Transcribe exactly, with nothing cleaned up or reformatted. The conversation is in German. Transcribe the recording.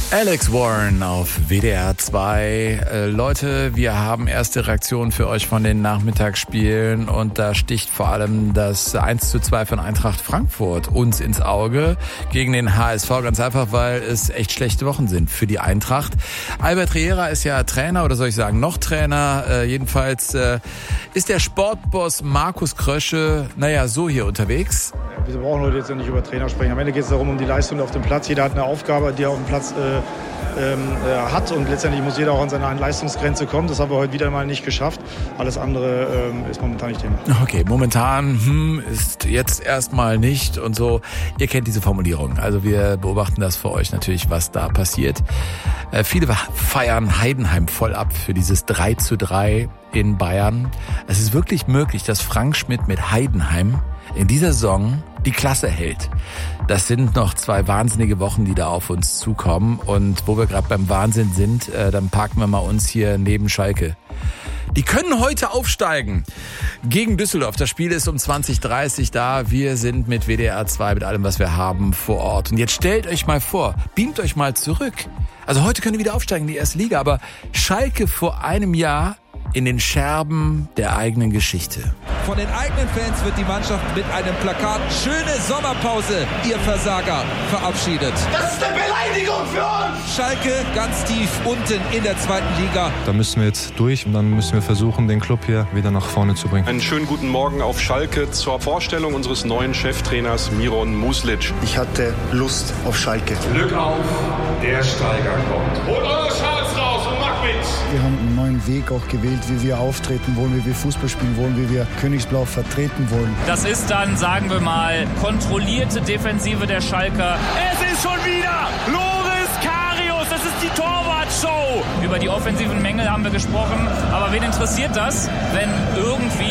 Alex Warren auf W D R zwei. Äh, Leute, wir haben erste Reaktionen für euch von den Nachmittagsspielen und da sticht vor allem das eins zu zwei von Eintracht Frankfurt uns ins Auge gegen den H S V. Ganz einfach, weil es echt schlechte Wochen sind für die Eintracht. Albert Riera ist ja Trainer, oder soll ich sagen noch Trainer. Äh, jedenfalls äh, ist der Sportboss Markus Krösche, naja, so hier unterwegs. Wir brauchen heute jetzt ja nicht über Trainer sprechen. Am Ende geht es darum, um die Leistung auf dem Platz. Jeder hat eine Aufgabe, die er auf dem Platz äh, ähm, äh, hat. Und letztendlich muss jeder auch an seine Leistungsgrenze kommen. Das haben wir heute wieder mal nicht geschafft. Alles andere ähm, ist momentan nicht Thema. Okay, momentan hm, ist jetzt erstmal nicht und so. Ihr kennt diese Formulierung. Also wir beobachten das für euch natürlich, was da passiert. Äh, viele feiern Heidenheim voll ab für dieses drei zu drei in Bayern. Es ist wirklich möglich, dass Frank Schmidt mit Heidenheim in dieser Saison die Klasse hält. Das sind noch zwei wahnsinnige Wochen, die da auf uns zukommen. Und wo wir gerade beim Wahnsinn sind, äh, dann parken wir mal uns hier neben Schalke. Die können heute aufsteigen gegen Düsseldorf. Das Spiel ist um zwanzig Uhr dreißig da. Wir sind mit W D R zwei, mit allem, was wir haben, vor Ort. Und jetzt stellt euch mal vor, beamt euch mal zurück. Also heute können die wieder aufsteigen in die erste Liga. Aber Schalke vor einem Jahr in den Scherben der eigenen Geschichte. Von den eigenen Fans wird die Mannschaft mit einem Plakat "Schöne Sommerpause, ihr Versager" verabschiedet. Das ist eine Beleidigung für uns! Schalke ganz tief unten in der zweiten Liga. Da müssen wir jetzt durch und dann müssen wir versuchen, den Club hier wieder nach vorne zu bringen. Einen schönen guten Morgen auf Schalke zur Vorstellung unseres neuen Cheftrainers Miron Muslic. Ich hatte Lust auf Schalke. Glück auf, der Steiger kommt. Holt eure Schals raus und macht mit! Wir haben einen neuen Weg auch gewählt, wie wir auftreten wollen, wie wir Fußball spielen wollen, wie wir Königsblau vertreten wollen. Das ist dann, sagen wir mal, kontrollierte Defensive der Schalker. Es ist schon wieder Loris Karius, das ist die Torwartshow. Über die offensiven Mängel haben wir gesprochen, aber wen interessiert das, wenn irgendwie